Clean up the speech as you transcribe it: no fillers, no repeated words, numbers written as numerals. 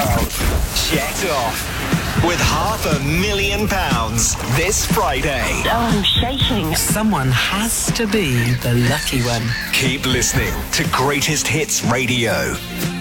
Checked off with £500,000 this Friday. Oh, I'm shaking. Someone has to be the lucky one. Keep listening to Greatest Hits Radio.